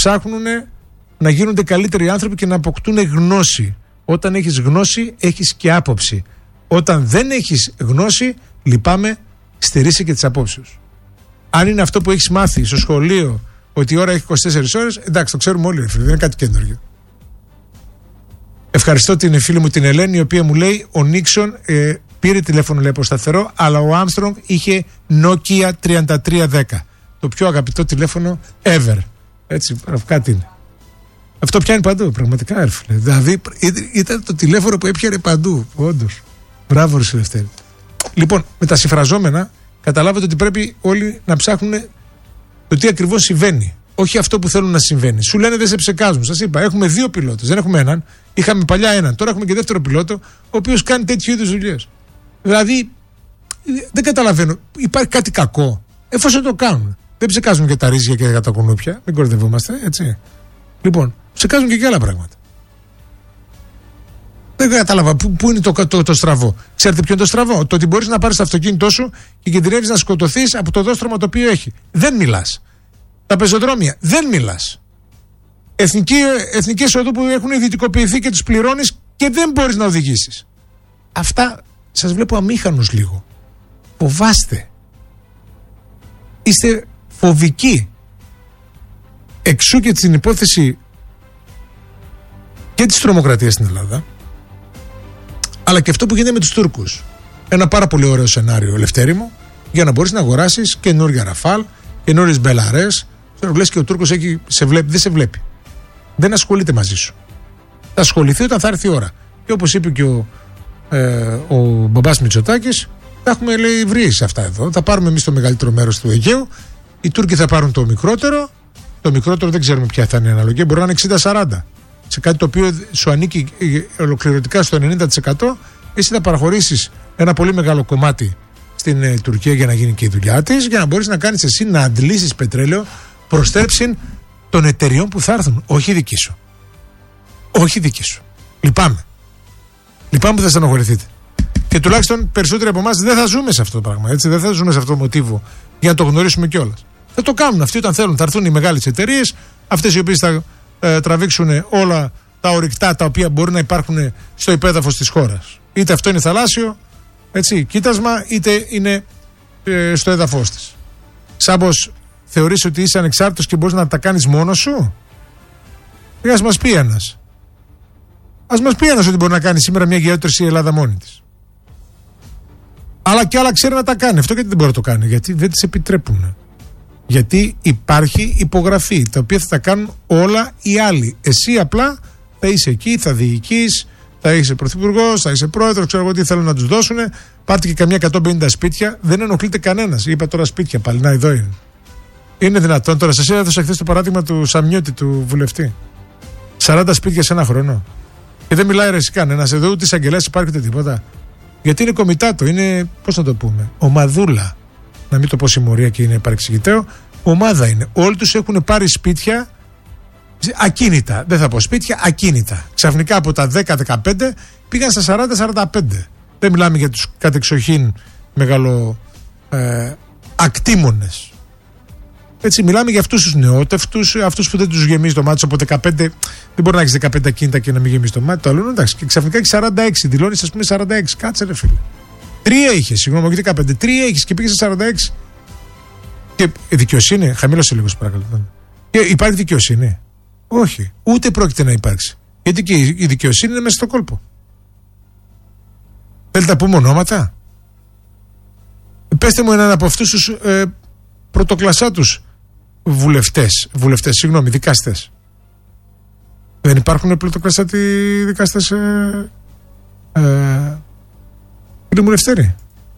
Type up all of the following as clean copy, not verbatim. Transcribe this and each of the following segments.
ψάχνουν να γίνονται καλύτεροι άνθρωποι και να αποκτούν γνώση. Όταν έχεις γνώση, έχεις και άποψη. Όταν δεν έχεις γνώση, λυπάμαι, στερείσαι και τις απόψεις. Αν είναι αυτό που έχεις μάθει στο σχολείο, ότι η ώρα έχει 24 ώρες, εντάξει, το ξέρουμε όλοι, δεν είναι κάτι καινούργιο. Ευχαριστώ την φίλη μου την Ελένη, η οποία μου λέει: ο Νίξον πήρε τηλέφωνο, λέει, από σταθερό, αλλά ο Άμστρονγκ είχε Nokia 3310. Το πιο αγαπητό τηλέφωνο ever. Έτσι, κάτι είναι. Αυτό πιάνει παντού, πραγματικά, έρφυλε. Δηλαδή, ήταν το τηλέφωνο που έπιανε παντού, όντως. Μπράβο, ρε Λευτέρη. Λοιπόν, με τα συμφραζόμενα, καταλάβετε ότι πρέπει όλοι να ψάχνουν το τι ακριβώς συμβαίνει. Όχι αυτό που θέλουν να συμβαίνει. Σου λένε δεν σε ψεκάζουν. Σας είπα, έχουμε 2 πιλότους. Δεν έχουμε έναν. Είχαμε παλιά έναν. Τώρα έχουμε και δεύτερο πιλότο, ο οποίος κάνει τέτοιου είδους δουλειές. Δηλαδή, δεν καταλαβαίνω. Υπάρχει κάτι κακό. Εφόσον το κάνουν. Δεν ψεκάζουν και τα ρύζια και τα κουνούπια. Μην κορδευόμαστε, έτσι. Λοιπόν, ψεκάζουν και άλλα πράγματα. Δεν κατάλαβα πού είναι το στραβό. Ξέρετε ποιο είναι το στραβό? Το ότι μπορείς να πάρεις το αυτοκίνητό σου και κινδυνεύεις να σκοτωθείς από το δόστρωμα το οποίο έχει. Δεν μιλάς. Τα πεζοδρόμια, δεν μιλάς. Εθνικές οδού που έχουν ιδιωτικοποιηθεί και τους πληρώνεις και δεν μπορείς να οδηγήσεις. Αυτά σας βλέπω αμήχανους λίγο. Φοβάστε. Είστε φοβικοί. Εξού και την υπόθεση και της τρομοκρατίας στην Ελλάδα, αλλά και αυτό που γίνεται με τους Τούρκους. Ένα πάρα πολύ ωραίο σενάριο, Λευτέρη μου, για να μπορείς να αγοράσεις καινούργια Ραφάλ, καινούριες Μπελαρές. Λες και ο Τούρκος δεν σε βλέπει. Δεν ασχολείται μαζί σου. Θα ασχοληθεί όταν θα έρθει η ώρα. Και όπως είπε και ο μπαμπάς Μητσοτάκης, θα έχουμε, λέει, βρει σε αυτά εδώ. Θα πάρουμε εμείς το μεγαλύτερο μέρος του Αιγαίου. Οι Τούρκοι θα πάρουν το μικρότερο. Το μικρότερο δεν ξέρουμε ποια θα είναι η αναλογία. Μπορεί να είναι 60-40. Σε κάτι το οποίο σου ανήκει ολοκληρωτικά στο 90%, εσύ θα παραχωρήσεις ένα πολύ μεγάλο κομμάτι στην Τουρκία για να γίνει και η δουλειά της, για να μπορείς να κάνεις εσύ να αντλήσεις πετρέλαιο προς θέρψη των εταιριών που θα έρθουν. Όχι δική σου. Όχι δική σου. Λυπάμαι. Λυπάμαι που θα στενοχωρηθείτε. Και τουλάχιστον περισσότεροι από εμάς δεν θα ζούμε σε αυτό το πράγμα. Έτσι. Δεν θα ζούμε σε αυτό το μοτίβο για να το γνωρίσουμε κιόλας. Θα το κάνουν αυτοί όταν θέλουν. Θα έρθουν οι μεγάλες εταιρείες, αυτές οι οποίες θα τραβήξουν όλα τα ορυκτά τα οποία μπορούν να υπάρχουν στο υπέδαφος της χώρας. Είτε αυτό είναι θαλάσσιο, έτσι, κοίτασμα, είτε είναι στο έδαφος της. Σάμπος, θεωρείς ότι είσαι ανεξάρτητος και μπορείς να τα κάνεις μόνος σου? Ας μας πει ένας. Ας μας πει ένας ότι μπορεί να κάνει σήμερα μια γεώτρηση η Ελλάδα μόνη της. Αλλά και άλλα ξέρει να τα κάνει. Αυτό γιατί δεν μπορεί να το κάνει? Γιατί δεν τις επιτρέπουν. Γιατί υπάρχει υπογραφή, τα οποία θα τα κάνουν όλα οι άλλοι. Εσύ απλά θα είσαι εκεί, θα διοικείς, θα είσαι πρωθυπουργός, θα είσαι πρόεδρος, ξέρω εγώ τι θέλουν να τους δώσουν. Πάρτε και καμιά 150 σπίτια, δεν ενοχλείται κανένας. Είπα τώρα σπίτια πάλι, να εδώ είναι. Είναι δυνατόν τώρα? Σας έδωσα χθες το παράδειγμα του Σαμιώτη, του βουλευτή. 40 σπίτια σε ένα χρόνο. Και δεν μιλάει ρε εσύ κανένας. Εδώ ούτε εισαγγελέας υπάρχει ούτε τίποτα. Γιατί είναι κομιτάτο, είναι, πώς να το πούμε, ομαδούλα. Να μην το πω συμμορία και είναι παρεξηγητέο. Ομάδα είναι. Όλοι τους έχουν πάρει σπίτια ακίνητα. Δεν θα πω σπίτια, ακίνητα. Ξαφνικά από τα 10-15 πήγαν στα 40-45. Δεν μιλάμε για τους κατεξοχήν μεγαλο ακτήμονες. Έτσι, μιλάμε για αυτούς τους νεότευτους, αυτούς που δεν τους γεμίζει το μάτι. Από 15, δεν μπορεί να έχεις 15 ακίνητα και να μην γεμίζει το μάτι. Το άλλο εντάξει. Και ξαφνικά έχει 46. Δηλώνεις, ας πούμε, 46. Κάτσε ρε φίλε. 3 είχε, συγγνώμη, όχι 15. 3 είχε και πήγε στα 46. Και δικαιοσύνη, χαμήλωσε λίγο στο παρακαλώ. Και υπάρχει δικαιοσύνη? Όχι. Ούτε πρόκειται να υπάρξει. Γιατί και η δικαιοσύνη είναι μέσα στο κόλπο. Θέλετε να πούμε ονόματα? Πέστε μου έναν από αυτούς τους πρωτοκλασσάτους συγγνώμη, δικαστές. Δεν υπάρχουν πρωτοκλασσάτοι δικαστές, κύριε μου Λευτέρη?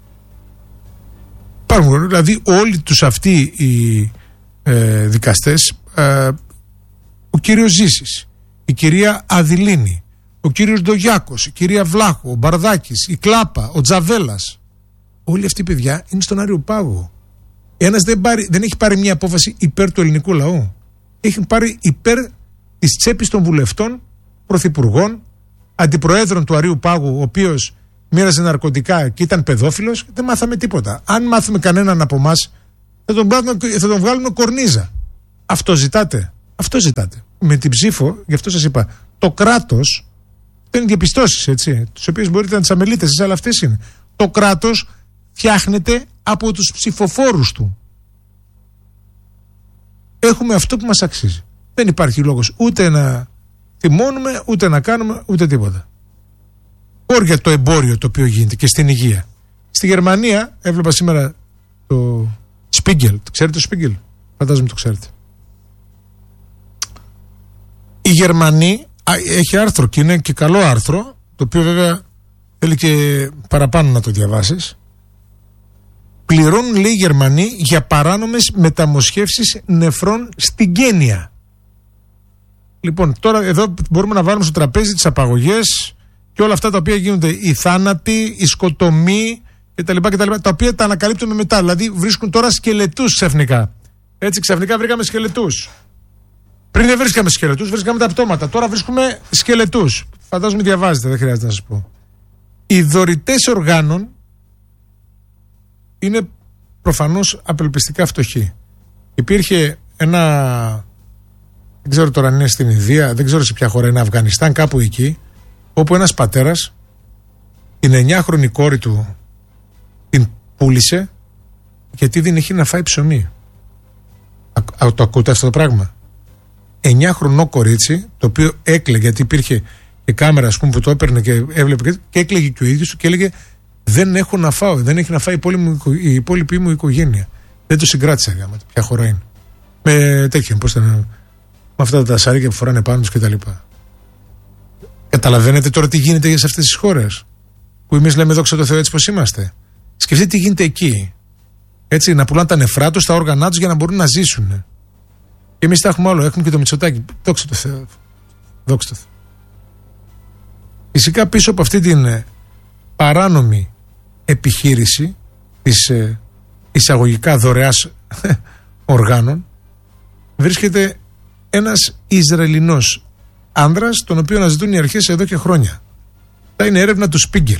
Υπάρχουν, δηλαδή όλοι τους αυτοί οι δικαστές, ο κύριος Ζήσης, η κυρία Αδηλίνη, ο κύριος Ντογιάκος, η κυρία Βλάχου, ο Μπαρδάκης, η Κλάπα, ο Τζαβέλας, όλοι αυτοί οι παιδιά είναι στον Άριο Πάγο. Ένας δεν έχει πάρει μια απόφαση υπέρ του ελληνικού λαού. Έχει πάρει υπέρ της τσέπης των βουλευτών, πρωθυπουργών, αντιπροέδρων του Αρείου Πάγου, ο οποίος μοίραζε ναρκωτικά και ήταν παιδόφιλος. Δεν μάθαμε τίποτα. Αν μάθουμε κανέναν από εμάς, θα τον βγάλουμε κορνίζα. Αυτό ζητάτε? Αυτό ζητάτε. Με την ψήφο, γι' αυτό σας είπα, το κράτος δεν είναι διαπιστώσεις, έτσι, τις οποίες μπορείτε να τις αμελείτε εσείς, αλλά αυτές είναι. Το κράτος φτιάχνεται από τους ψηφοφόρους του. Έχουμε αυτό που μας αξίζει. Δεν υπάρχει λόγος ούτε να θυμώνουμε, ούτε να κάνουμε, ούτε τίποτα. Όρια το εμπόριο το οποίο γίνεται και στην υγεία. Στη Γερμανία, έβλεπα σήμερα το Spiegel. Ξέρετε το Spiegel? Φαντάζομαι το ξέρετε. Οι Γερμανοί, έχει άρθρο και είναι και καλό άρθρο, το οποίο βέβαια θέλει και παραπάνω να το διαβάσεις. Πληρώνουν, λέει, οι Γερμανοί για παράνομες μεταμοσχεύσεις νεφρών στην Κένια. Λοιπόν, τώρα εδώ μπορούμε να βάλουμε στο τραπέζι τις απαγωγές και όλα αυτά τα οποία γίνονται, οι θάνατοι, οι σκοτωμοί κτλ. Τα οποία τα ανακαλύπτουμε μετά. Δηλαδή βρίσκουν τώρα σκελετούς ξαφνικά. Έτσι, ξαφνικά βρήκαμε σκελετούς. Πριν δεν βρίσκαμε σκελετούς, βρίσκαμε τα πτώματα. Τώρα βρίσκουμε σκελετούς. Φαντάζομαι διαβάζετε, δεν χρειάζεται να σας πω. Οι δωρητές οργάνων είναι προφανώς απελπιστικά φτωχοί. Υπήρχε ένα, δεν ξέρω τώρα αν είναι στην Ινδία, δεν ξέρω σε ποια χώρα είναι, Αφγανιστάν, κάπου εκεί, όπου ένας πατέρας την 9χρονη κόρη του την πούλησε γιατί δεν είχε να φάει ψωμί. Το ακούτε αυτό το πράγμα? 9χρονο κορίτσι, το οποίο έκλαιγε, γιατί υπήρχε και κάμερα, ας πούμε, που το έπαιρνε και έβλεπε και έκλαιγε και ο ίδιος του και έλεγε δεν έχω να φάω, δεν έχει να φάει η υπόλοιπη μου οικογένεια. Δεν το συγκράτησα, γάμα, ποια χώρα είναι. Με τέτοια, πώς ήταν, με αυτά τα σαρίκια που φοράνε πάνω τους κτλ. Καταλαβαίνετε τώρα τι γίνεται σε αυτές τις χώρες που εμείς λέμε δόξα τω Θεώ έτσι πως είμαστε? Σκεφτείτε τι γίνεται εκεί. Έτσι, να πουλάνε τα νεφρά τους, τα όργανά τους για να μπορούν να ζήσουν. Και εμείς τα έχουμε άλλο, έχουμε και το Μητσοτάκη. Δόξα τω Θεώ. Δόξα τω Θεώ. Φυσικά πίσω από αυτή την παράνομη επιχείρηση της εισαγωγικά δωρεάς οργάνων βρίσκεται ένας Ισραηλινός άνδρας, τον οποίο αναζητούν οι αρχές εδώ και χρόνια. Θα είναι έρευνα του Spiegel.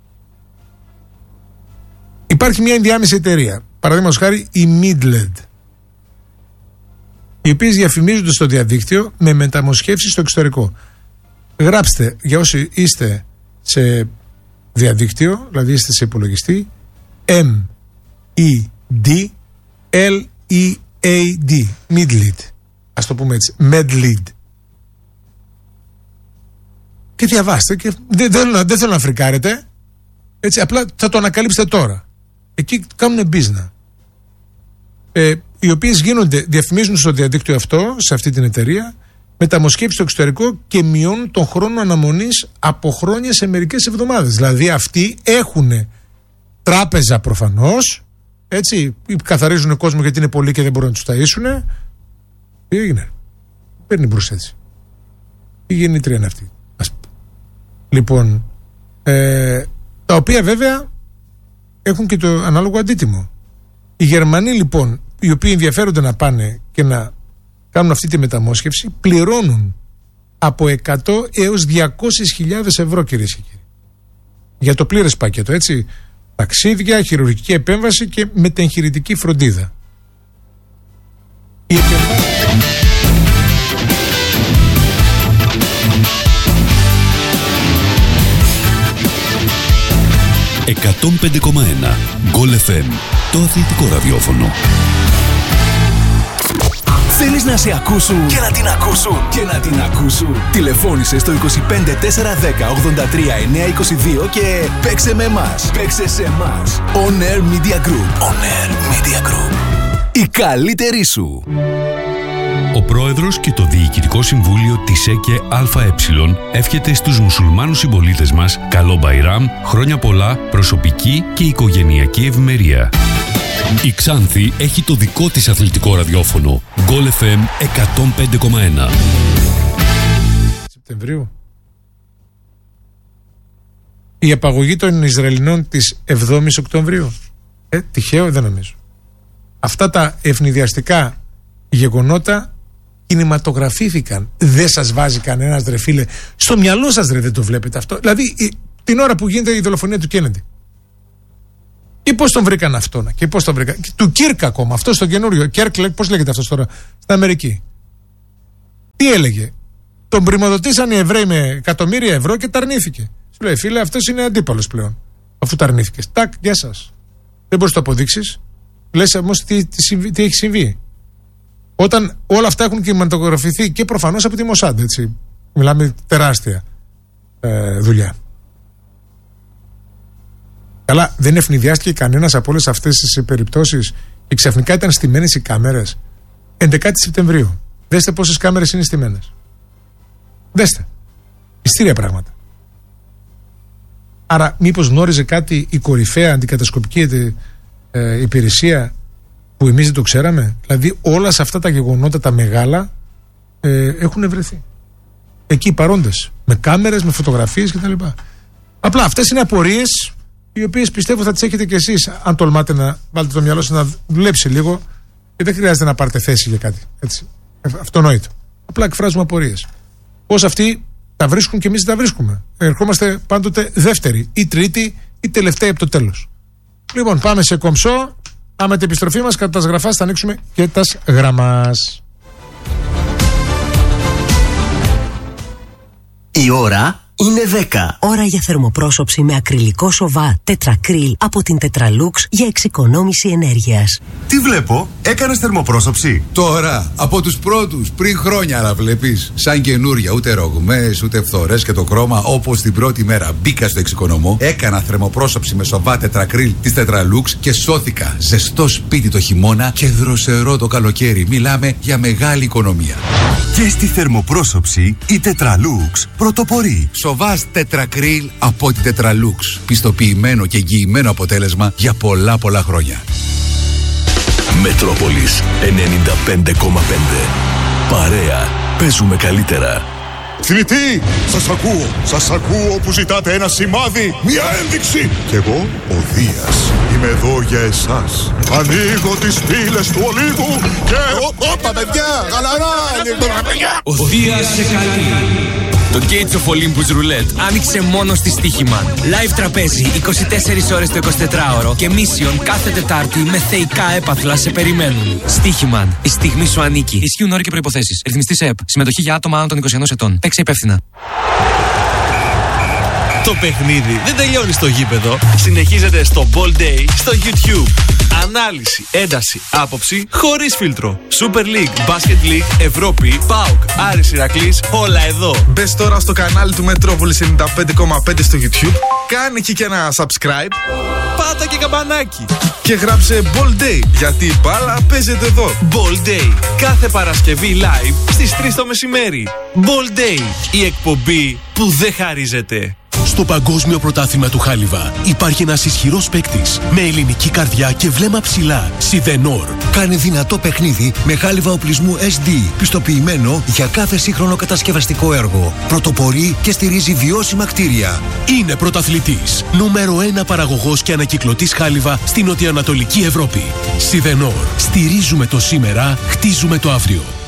Υπάρχει μια ενδιάμεση εταιρεία, παραδείγματος χάρη η Midland, οι οποίες διαφημίζονται στο διαδίκτυο με μεταμοσχεύσεις στο εξωτερικό. Γράψτε, για όσοι είστε σε διαδίκτυο, δηλαδή είστε σε υπολογιστή, M-E-D-L-E-A-D, Midlead, ας το πούμε έτσι, Medlead. Και διαβάστε και δεν θέλω να φρικάρετε, έτσι, απλά θα το ανακαλύψετε τώρα. Εκεί κάνουν business. Οι οποίες διαφημίζουν στο διαδίκτυο αυτό, σε αυτή την εταιρεία, μεταμοσχεύσεις στο εξωτερικό και μειώνουν τον χρόνο αναμονής από χρόνια σε μερικές εβδομάδες. Δηλαδή αυτοί έχουν τράπεζα προφανώς, έτσι, καθαρίζουν κόσμο γιατί είναι πολλοί και δεν μπορούν να τους ταΐσουν. Τι έγινε? Παίρνει μπρος έτσι. Η γεννήτρια είναι αυτή. Λοιπόν, τα οποία βέβαια έχουν και το ανάλογο αντίτιμο. Οι Γερμανοί λοιπόν, οι οποίοι ενδιαφέρονται να πάνε και να κάνουν αυτή τη μεταμόσχευση, πληρώνουν από 100 έως 200.000 ευρώ, κυρίες και κύριοι. Για το πλήρες πακέτο, έτσι. Ταξίδια, χειρουργική επέμβαση και μετεγχειρητική φροντίδα. Η 105,1 Goal FM, το αθλητικό ραδιόφωνο. Θέλεις να σε ακούσουν και να την ακούσουν και να την ακούσουν? Τηλεφώνησε στο 25410 83 922 και παίξε με εμάς. Παίξε σε εμάς. On Air Media Group. On Air Media Group. Η καλύτερη σου. Ο πρόεδρος και το Διοικητικό Συμβούλιο της ΕΚΕ ΑΕ εύχεται στους μουσουλμάνους συμπολίτες μας καλό Μπαϊράμ, χρόνια πολλά, προσωπική και οικογενειακή ευημερία. Η Ξάνθη έχει το δικό της αθλητικό ραδιόφωνο Goal FM 105,1. Σεπτεμβρίου. Η απαγωγή των Ισραηλινών της 7ης Οκτωβρίου. Τυχαίο δεν νομίζω. Αυτά τα ευνηδιαστικά γεγονότα κινηματογραφήθηκαν. Δεν σας βάζει κανένας, ρε φίλε? Στο μυαλό σας, ρε, δεν το βλέπετε αυτό? Δηλαδή την ώρα που γίνεται η δολοφονία του Κέννεντι. Και πώς τον βρήκαν αυτόν, και πώς τον βρήκαν. Του Κίρκ ακόμα, αυτό στο καινούριο. Κέρκλεκ, πώς λέγεται αυτό τώρα, στην Αμερική. Τι έλεγε? Τον πρημοδοτήσαν οι Εβραίοι με εκατομμύρια ευρώ και τα αρνήθηκε. Σου λέει, φίλε, αυτός είναι αντίπαλος πλέον. Αφού τα αρνήθηκες. Τάκ, γεια σας. Δεν μπορείς να το αποδείξεις. Λες όμως τι έχει συμβεί. Όταν όλα αυτά έχουν κινηματογραφηθεί και προφανώς από τη Μοσάντ, έτσι. Μιλάμε τεράστια δουλειά. Καλά, δεν ευνηδιάστηκε κανένας από όλες αυτές τις περιπτώσεις και ξαφνικά ήταν στημένες οι κάμερες. 11 Σεπτεμβρίου. Δέστε πόσες κάμερες είναι στημένες. Δέστε. Μυστήρια πράγματα. Άρα, μήπως γνώριζε κάτι η κορυφαία αντικατασκοπική υπηρεσία που εμείς δεν το ξέραμε? Δηλαδή, όλα σε αυτά τα γεγονότα τα μεγάλα έχουν βρεθεί. Εκεί παρόντες. Με κάμερες, με φωτογραφίες κτλ. Απλά αυτές είναι απορίες οι οποίες πιστεύω θα τις έχετε κι εσείς, αν τολμάτε να βάλετε το μυαλό σας να δουλέψει λίγο, και δεν χρειάζεται να πάρετε θέση για κάτι. Έτσι. Αυτονόητο. Απλά εκφράζουμε απορίες. Πώς αυτοί τα βρίσκουν και εμείς τα βρίσκουμε. Ερχόμαστε πάντοτε δεύτερη ή τρίτη ή τελευταία από το τέλος. Λοιπόν, πάμε σε κομψό. Άμα την επιστροφή μας, κατά τα σγραφάς θα ανοίξουμε και τα γραμμάς. Η ώρα είναι 10. Ώρα για θερμοπρόσωψη με ακριλικό σοβά τετρακρίλ από την Tetralux για εξοικονόμηση ενέργειας. Τι βλέπω, έκανες θερμοπρόσωψη? Τώρα, από τους πρώτους, πριν χρόνια να βλέπεις. Σαν καινούρια, ούτε ρογμές, ούτε φθορές και το χρώμα, όπως την πρώτη μέρα μπήκα στο εξοικονομώ, έκανα θερμοπρόσωψη με σοβά τετρακρίλ της Tetralux και σώθηκα. Ζεστό σπίτι το χειμώνα και δροσερό το καλοκαίρι. Μιλάμε για μεγάλη οικονομία. Και στη θερμοπρόσωψη η Tetralux πρωτοπορεί. Σοβάς τετρακρίλ από την Tetralux. Πιστοποιημένο και εγγυημένο αποτέλεσμα για πολλά χρόνια. Μετρόπολης 95,5. Παρέα. Παίζουμε καλύτερα. Θνητοί, σας ακούω που ζητάτε ένα σημάδι, μια ένδειξη. Κι εγώ, ο Δίας, είμαι εδώ για εσάς. Ανοίγω τις πύλες του ολίγου και... Όπα παιδιά, γαλαρά, ο Δίας σε καλεί. Το Gates of Olympus Roulette άνοιξε μόνο στη Στοίχημαν. Live τραπέζι 24 ώρες το 24ωρο και Mission κάθε Τετάρτη με θεϊκά έπαθλα σε περιμένουν. Στοίχημαν. Η στιγμή σου ανήκει. Ισχύουν όροι και προϋποθέσεις. Ρυθμιστής ΕΕΠ. Συμμετοχή για άτομα άνω των 21 ετών. Παίξε υπεύθυνα. Το παιχνίδι δεν τελειώνει στο γήπεδο. Συνεχίζεται στο Ball Day στο YouTube. Ανάλυση, ένταση, άποψη χωρίς φίλτρο. Super League, Basket League, Ευρώπη, ΠΑΟΚ, Άρης Ηρακλής, όλα εδώ. Μπες τώρα στο κανάλι του Μετρόπολης 95,5 στο YouTube. Κάνε εκεί και ένα subscribe. Πάτα και καμπανάκι. Και γράψε Ball Day, γιατί η μπάλα παίζεται εδώ. Ball Day, κάθε Παρασκευή live στις 3 το μεσημέρι. Ball Day, η εκπομπή που δεν χαρίζεται. Στο Παγκόσμιο Πρωτάθλημα του Χάλιβα υπάρχει ένας ισχυρός παίκτης με ελληνική καρδιά και βλέμμα ψηλά. Σιδενόρ. Κάνει δυνατό παιχνίδι με χάλιβα οπλισμού SD, πιστοποιημένο για κάθε σύγχρονο κατασκευαστικό έργο. Πρωτοπορεί και στηρίζει βιώσιμα κτίρια. Είναι πρωταθλητής. Νούμερο 1 παραγωγός και ανακυκλωτής χάλιβα στην νοτιοανατολική Ευρώπη. Σιδενόρ. Στηρίζουμε το σήμερα, χτίζουμε το αύριο.